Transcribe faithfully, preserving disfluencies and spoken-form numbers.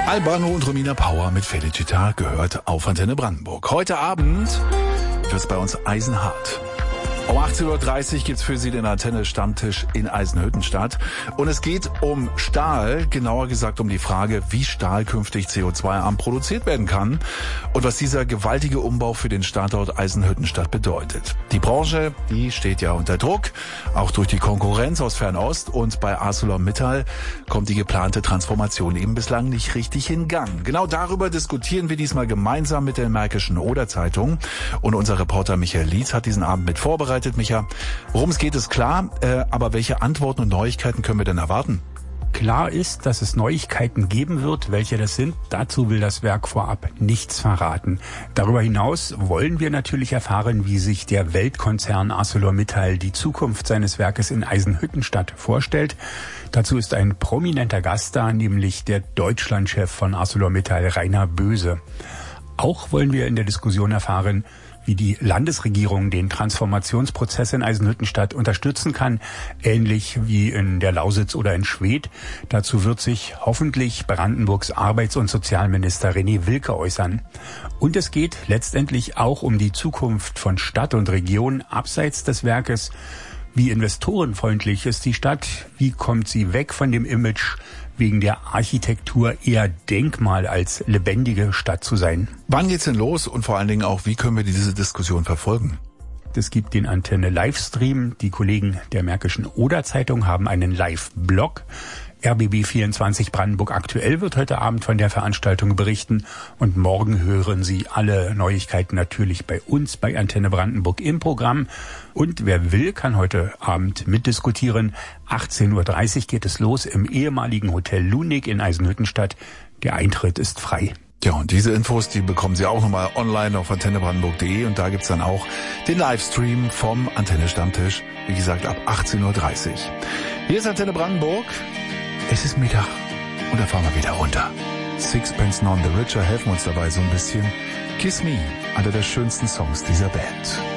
Albano und Romina Power mit Felicita gehört auf Antenne Brandenburg. Heute Abend wird es bei uns eisenhart. Um achtzehn Uhr dreißig gibt's für Sie den Antenne-Stammtisch in Eisenhüttenstadt. Und es geht um Stahl, genauer gesagt um die Frage, wie Stahl künftig C O zwei arm produziert werden kann und was dieser gewaltige Umbau für den Standort Eisenhüttenstadt bedeutet. Die Branche, die steht ja unter Druck, auch durch die Konkurrenz aus Fernost. Und bei ArcelorMittal kommt die geplante Transformation eben bislang nicht richtig in Gang. Genau darüber diskutieren wir diesmal gemeinsam mit der Märkischen Oder-Zeitung. Und unser Reporter Michael Lietz hat diesen Abend mit vorbereitet. Micha, worum es geht, ist klar, äh, aber welche Antworten und Neuigkeiten können wir denn erwarten? Klar ist, dass es Neuigkeiten geben wird. Welche das sind, dazu will das Werk vorab nichts verraten. Darüber hinaus wollen wir natürlich erfahren, wie sich der Weltkonzern ArcelorMittal die Zukunft seines Werkes in Eisenhüttenstadt vorstellt. Dazu ist ein prominenter Gast da, nämlich der Deutschlandchef von ArcelorMittal, Rainer Böse. Auch wollen wir in der Diskussion erfahren, wie die Landesregierung den Transformationsprozess in Eisenhüttenstadt unterstützen kann, ähnlich wie in der Lausitz oder in Schwedt. Dazu wird sich hoffentlich Brandenburgs Arbeits- und Sozialminister René Wilke äußern. Und es geht letztendlich auch um die Zukunft von Stadt und Region abseits des Werkes. Wie investorenfreundlich ist die Stadt? Wie kommt sie weg von dem Image, wegen der Architektur eher Denkmal als lebendige Stadt zu sein? Wann geht's denn los und vor allen Dingen auch, wie können wir diese Diskussion verfolgen? Es gibt den Antenne-Livestream. Die Kollegen der Märkischen Oder-Zeitung haben einen Live-Blog. R B B vierundzwanzig Brandenburg aktuell wird heute Abend von der Veranstaltung berichten. Und morgen hören Sie alle Neuigkeiten natürlich bei uns, bei Antenne Brandenburg im Programm. Und wer will, kann heute Abend mitdiskutieren. achtzehn Uhr dreißig geht es los im ehemaligen Hotel Lunig in Eisenhüttenstadt. Der Eintritt ist frei. Ja, und diese Infos, die bekommen Sie auch nochmal online auf antenne brandenburg punkt de und da gibt's dann auch den Livestream vom Antenne-Stammtisch, wie gesagt, ab achtzehn Uhr dreißig. Hier ist Antenne Brandenburg. Es ist Mittag und da fahren wir wieder runter. Sixpence None the Richer helfen uns dabei so ein bisschen. Kiss Me, einer der schönsten Songs dieser Band.